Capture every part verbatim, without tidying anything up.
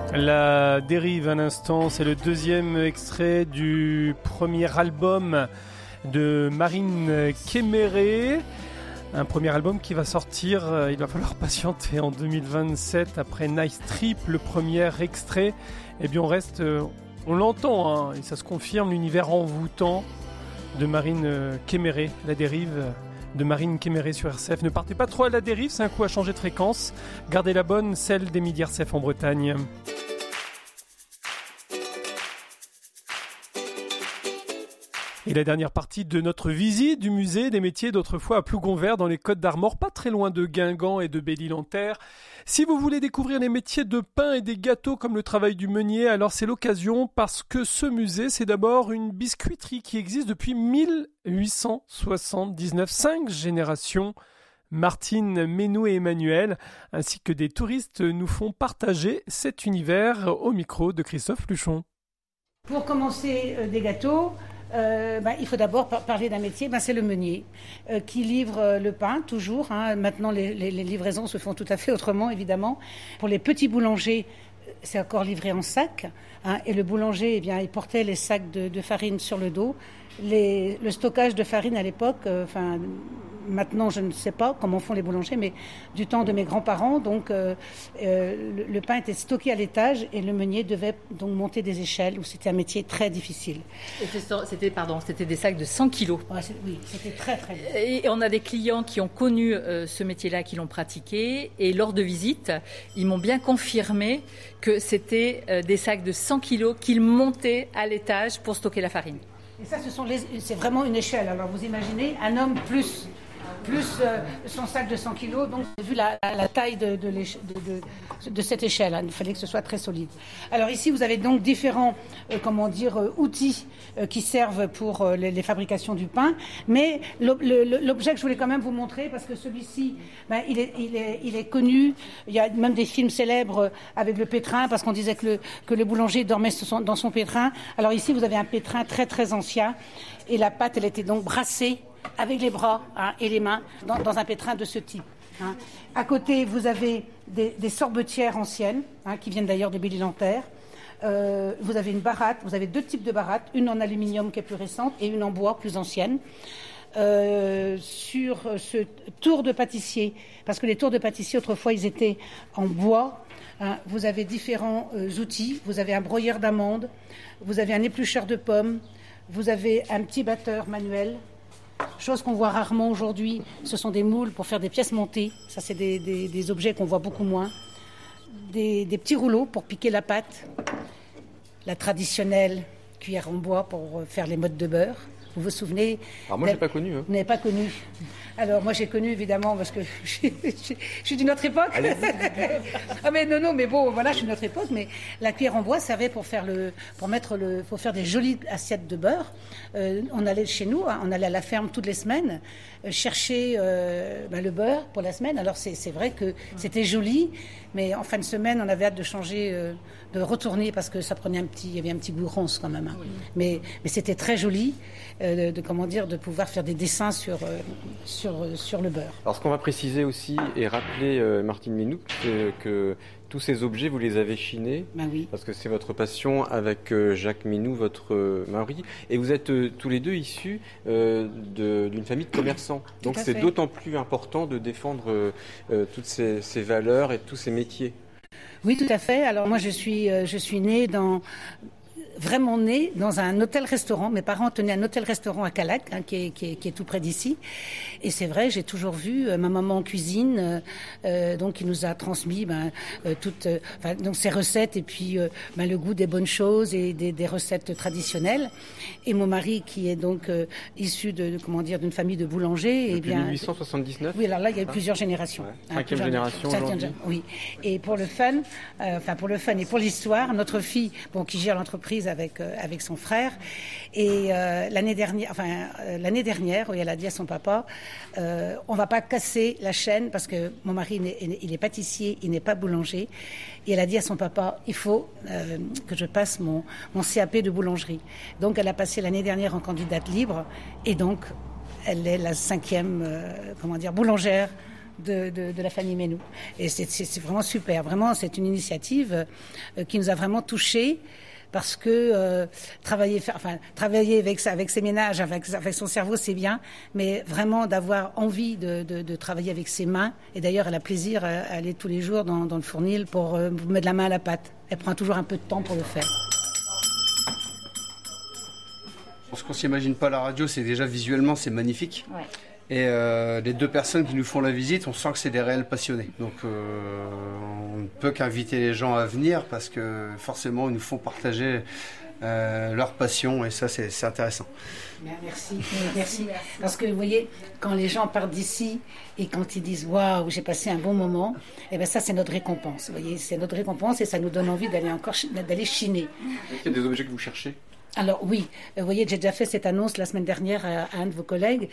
La dérive à l'instant, c'est le deuxième extrait du premier album de Marine Kéméré. Un premier album qui va sortir, il va falloir patienter en deux mille vingt-sept après Nice Trip, le premier extrait. Et bien on reste, on l'entend, hein, et ça se confirme, l'univers envoûtant de Marine Kéméré, la dérive de Marine Kéméré sur R C F. Ne partez pas trop à la dérive, c'est un coup à changer de fréquence. Gardez la bonne, celle des midi R C F en Bretagne. Et la dernière partie de notre visite du musée des métiers d'autrefois à Plougonvert dans les Côtes d'Armor, pas très loin de Guingamp et de Belle-Île-en-Terre. Si vous voulez découvrir les métiers de pain et des gâteaux comme le travail du meunier, alors c'est l'occasion parce que ce musée, c'est d'abord une biscuiterie qui existe depuis mille huit cent soixante-dix-neuf, cinq générations. Martine Ménou et Emmanuel, ainsi que des touristes, nous font partager cet univers au micro de Christophe Luchon. Pour commencer euh, des gâteaux, Euh, ben, il faut d'abord par- parler d'un métier, ben, c'est le meunier euh, qui livre euh, le pain toujours. Hein. Maintenant, les, les, les livraisons se font tout à fait autrement, évidemment. Pour les petits boulangers, c'est encore livré en sac. Hein, et le boulanger, eh bien, il portait les sacs de, de farine sur le dos. Les, le stockage de farine à l'époque, euh, enfin, maintenant je ne sais pas comment font les boulangers, mais du temps de mes grands-parents, donc euh, euh, le, le pain était stocké à l'étage et le meunier devait donc monter des échelles où c'était un métier très difficile. Et c'était, pardon, c'était des sacs de cent kilos. Ouais, c'est, oui, c'était très très dur. Et on a des clients qui ont connu euh, ce métier-là, qui l'ont pratiqué, et lors de visites, ils m'ont bien confirmé que c'était euh, des sacs de cent kilos qu'ils montaient à l'étage pour stocker la farine. Et ça, ce sont les, c'est vraiment une échelle. Alors vous imaginez un homme plus, plus euh, son sac de cent kilos, donc vu la, la, la taille de, de, de, de, de cette échelle, hein, il fallait que ce soit très solide. Alors ici, vous avez donc différents euh, comment dire, euh, outils euh, qui servent pour euh, les, les fabrications du pain, mais l'objet que je voulais quand même vous montrer, parce que celui-ci, ben, il, est, il, est, il est connu, il y a même des films célèbres avec le pétrin, parce qu'on disait que le, que le boulanger dormait dans son pétrin. Alors ici, vous avez un pétrin très très ancien, et la pâte, elle était donc brassée avec les bras hein, et les mains dans, dans un pétrin de ce type. Hein. À côté, vous avez des, des sorbetières anciennes, hein, qui viennent d'ailleurs de Belle-Île-en-Terre. Euh, vous avez une baratte, vous avez deux types de barattes, une en aluminium qui est plus récente et une en bois plus ancienne. Euh, sur ce tour de pâtissier, parce que les tours de pâtissier autrefois ils étaient en bois, hein, vous avez différents euh, outils, vous avez un broyeur d'amandes, vous avez un éplucheur de pommes, vous avez un petit batteur manuel, chose qu'on voit rarement aujourd'hui, ce sont des moules pour faire des pièces montées, ça c'est des, des, des objets qu'on voit beaucoup moins, des, des petits rouleaux pour piquer la pâte, la traditionnelle cuillère en bois pour faire les mottes de beurre. Vous vous souvenez? Alors moi, je n'ai pas connu. Hein. Vous n'avez pas connu. Alors moi, j'ai connu évidemment parce que je, je, je, je suis d'une autre époque. Ah mais non non, mais bon, voilà, je suis d'une autre époque. Mais la cuillère en bois servait pour faire le, pour mettre le, pour faire des jolies assiettes de beurre. Euh, on allait chez nous, hein, on allait à la ferme toutes les semaines euh, chercher euh, ben, le beurre pour la semaine. Alors c'est, c'est vrai que c'était joli, mais en fin de semaine, on avait hâte de changer, euh, de retourner parce que ça prenait un petit, il y avait un petit goût ronce quand même. Hein. Oui. Mais mais c'était très joli. Euh, de, de comment dire, de pouvoir faire des dessins sur, euh, sur, euh, sur le beurre. Alors ce qu'on va préciser aussi et rappeler, euh, Martine Ménou, c'est que tous ces objets, vous les avez chinés, ben oui. Parce que c'est votre passion avec euh, Jacques Ménou, votre euh, mari, et vous êtes euh, tous les deux issus euh, de, d'une famille de commerçants. Donc c'est fait. D'autant plus important de défendre euh, euh, toutes ces, ces valeurs et tous ces métiers. Oui, tout à fait. Alors moi, je suis, euh, je suis née dans... vraiment née dans un hôtel-restaurant. Mes parents tenaient un hôtel-restaurant à Calac, hein, qui, est, qui, est, qui est tout près d'ici. Et c'est vrai, j'ai toujours vu euh, ma maman en cuisine, euh, donc qui nous a transmis ben, euh, toutes euh, enfin, donc ses recettes et puis euh, ben, le goût des bonnes choses et des, des recettes traditionnelles. Et mon mari, qui est donc euh, issu de, de comment dire d'une famille de boulangers, depuis et bien mille huit cent soixante-dix-neuf. Oui, alors là, il y a eu plusieurs générations. Ouais. Hein, Cinquième plusieurs, génération aujourd'hui. Oui. Et pour le fun, euh, enfin pour le fun et pour l'histoire, notre fille, bon, qui gère l'entreprise avec euh, avec son frère, et euh, l'année dernière, enfin euh, l'année dernière, où elle a dit à son papa, euh, on va pas casser la chaîne parce que mon mari il est, il est pâtissier, il n'est pas boulanger, et elle a dit à son papa, il faut euh, que je passe mon mon C A P de boulangerie. Donc elle a passé l'année dernière en candidate libre, et donc elle est la cinquième, euh, comment dire, boulangère de, de, de la famille Menou. Et c'est, c'est, c'est vraiment super. Vraiment, c'est une initiative euh, qui nous a vraiment touchés. Parce que euh, travailler, enfin, travailler avec, avec ses ménages, avec, avec son cerveau, c'est bien, mais vraiment d'avoir envie de, de, de travailler avec ses mains. Et d'ailleurs, elle a plaisir à aller tous les jours dans, dans le fournil pour euh, mettre la main à la pâte. Elle prend toujours un peu de temps pour le faire. Ce qu'on s'imagine pas à la radio, c'est déjà visuellement, c'est magnifique. Ouais. Et euh, les deux personnes qui nous font la visite, on sent que c'est des réels passionnés. Donc euh, on ne peut qu'inviter les gens à venir parce que forcément ils nous font partager euh, leur passion et ça c'est, c'est intéressant. Bien, merci, merci. Parce que vous voyez, quand les gens partent d'ici et quand ils disent waouh, j'ai passé un bon moment, et ben ça c'est notre récompense. Vous voyez, c'est notre récompense et ça nous donne envie d'aller encore d'aller chiner. Il y a des objets que vous cherchez? Alors oui, vous voyez, j'ai déjà fait cette annonce la semaine dernière à, à un de vos collègues.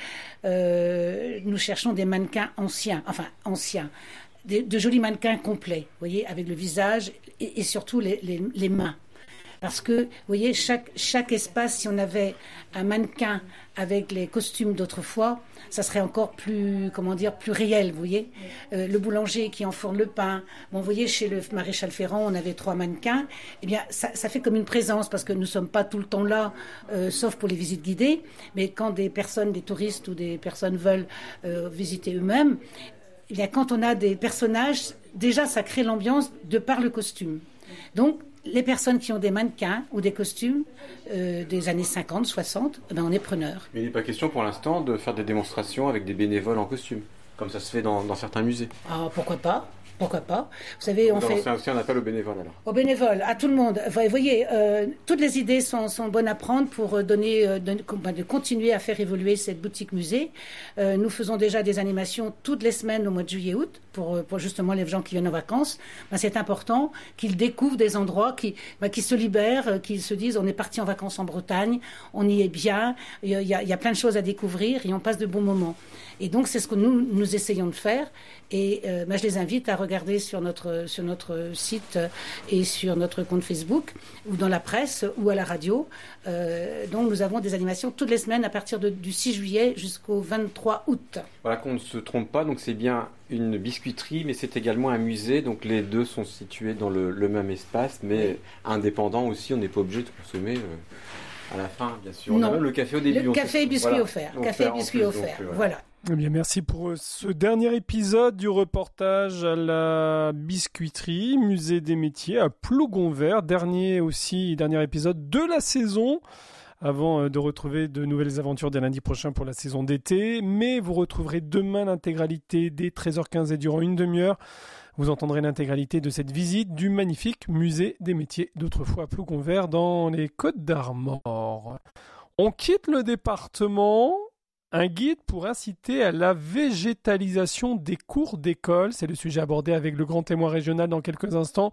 Euh, nous cherchons des mannequins anciens, enfin anciens, des, de jolis mannequins complets, vous voyez, avec le visage et, et surtout les, les, les mains. Parce que, vous voyez, chaque, chaque espace, si on avait un mannequin avec les costumes d'autrefois, ça serait encore plus, comment dire, plus réel, vous voyez. Euh, le boulanger qui enfourne le pain. Bon, vous voyez, chez le maréchal Ferrand, on avait trois mannequins. Eh bien, ça, ça fait comme une présence parce que nous ne sommes pas tout le temps là, euh, sauf pour les visites guidées. Mais quand des personnes, des touristes ou des personnes veulent euh, visiter eux-mêmes, eh bien, quand on a des personnages, déjà, ça crée l'ambiance de par le costume. Donc, les personnes qui ont des mannequins ou des costumes euh, des années cinquante, soixante, eh ben on est preneurs. Mais il n'est pas question pour l'instant de faire des démonstrations avec des bénévoles en costume, comme ça se fait dans, dans certains musées. Ah, pourquoi pas ? Pourquoi pas ? Vous savez, on fait... C'est aussi un appel aux bénévoles, alors. Aux bénévoles, à tout le monde. Vous voyez, euh, toutes les idées sont, sont bonnes à prendre pour donner, euh, de, de continuer à faire évoluer cette boutique musée. Euh, nous faisons déjà des animations toutes les semaines au mois de juillet-août pour, pour justement les gens qui viennent en vacances. Ben, c'est important qu'ils découvrent des endroits, qui, ben, qui se libèrent, qu'ils se disent on est parti en vacances en Bretagne, on y est bien, il y a, il y a plein de choses à découvrir et on passe de bons moments. Et donc, c'est ce que nous, nous essayons de faire. Et euh, ben, je les invite à regarder sur notre, sur notre site et sur notre compte Facebook, ou dans la presse, ou à la radio. Euh, donc, nous avons des animations toutes les semaines à partir de, du six juillet jusqu'au vingt-trois août. Voilà, qu'on ne se trompe pas. Donc, c'est bien une biscuiterie, mais c'est également un musée. Donc, les deux sont situés dans le, le même espace, mais oui. Indépendants aussi. On n'est pas obligé de consommer... Euh... À la fin, bien sûr. On non. a même le café au début. Le café et biscuits voilà. offerts. Café et biscuits offerts. Voilà. voilà. Eh bien, merci pour ce dernier épisode du reportage à la biscuiterie, musée des métiers à Plougonvert. Dernier aussi, dernier épisode de la saison. Avant de retrouver de nouvelles aventures dès lundi prochain pour la saison d'été. Mais vous retrouverez demain l'intégralité dès treize heures quinze et durant une demi-heure. Vous entendrez l'intégralité de cette visite du magnifique musée des métiers d'autrefois à Plougonvert dans les Côtes-d'Armor. On quitte le département. Un guide pour inciter à la végétalisation des cours d'école. C'est le sujet abordé avec le grand témoin régional dans quelques instants.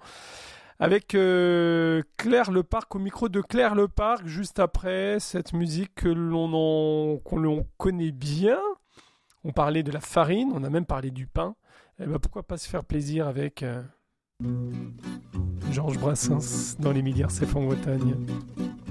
Avec euh, Claire Leparc au micro de Claire Leparc, juste après cette musique que l'on, en, que l'on connaît bien. On parlait de la farine, on a même parlé du pain. Eh ben, pourquoi pas se faire plaisir avec euh, Georges Brassens dans les milliards C F en Bretagne.